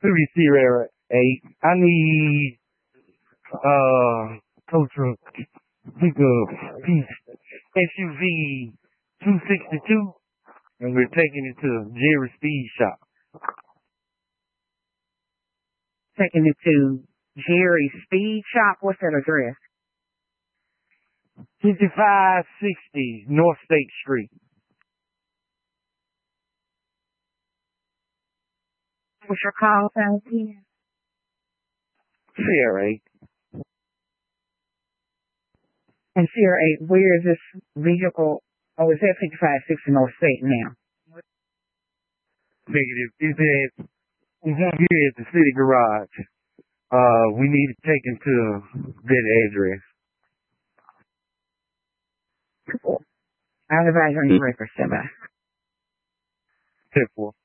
City Sierra 8. I need tow truck, pickup, piece, SUV 262, and we're taking it to Jerry Speed Shop. Taking it to Jerry Speed Shop. What's that address? 5560 North State Street. What's your call sign again? Sierra 8. And Sierra 8, where is this vehicle? Oh, it's at 5560 North State now. Negative. It's one here at the city garage. We need to take him to that address. Cool. I'll advise on your record, Seba. 10-4.